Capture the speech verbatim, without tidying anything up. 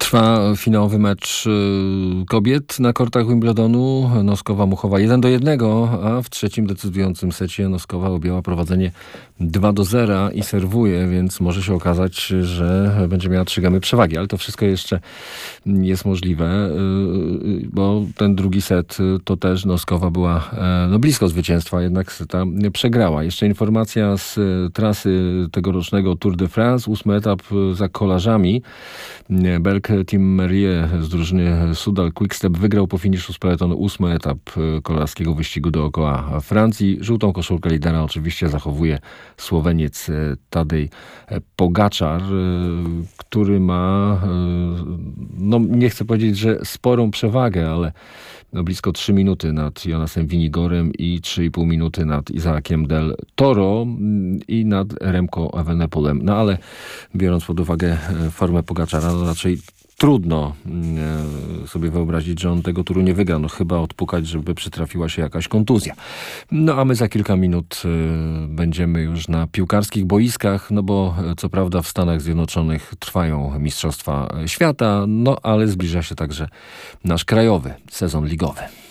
Trwa finałowy mecz kobiet na kortach Wimbledonu. Noskowa Muchowa jeden do jednego, a w trzecim decydującym secie Noskowa objęła prowadzenie dwa do zera i serwuje, więc może się okazać, że będzie miała trzy gamy przewagi, ale to wszystko jeszcze jest możliwe, bo ten drugi set to też Noskowa była no, blisko zwycięstwa, jednak seta przegrała. Jeszcze informacja z trasy tegorocznego Tour de France, ósmy etap za kolarzami. Belk Team Merlier z drużyny Sudal Quickstep wygrał po finiszu z peletonu ósmy etap kolarskiego wyścigu dookoła Francji. Żółtą koszulkę lidera oczywiście zachowuje Słoweniec Tadej Pogaczar, który ma, no nie chcę powiedzieć, że sporą przewagę, ale no blisko trzy minuty nad Jonasem Winigorem i trzy i pół minuty nad Izaakiem del Toro i nad Remco Evenepoelem. No ale biorąc pod uwagę formę Pogaczara, no raczej trudno sobie wyobrazić, że on tego turu nie wygra. No chyba odpukać, żeby przytrafiła się jakaś kontuzja. No a my za kilka minut będziemy już na piłkarskich boiskach, no bo co prawda w Stanach Zjednoczonych trwają Mistrzostwa Świata, no ale zbliża się także nasz krajowy sezon ligowy.